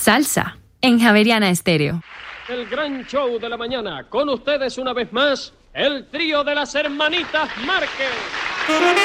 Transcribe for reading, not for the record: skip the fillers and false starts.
Salsa en Javeriana Estéreo. El gran show de la mañana. Con ustedes una vez más, el trío de las hermanitas Márquez.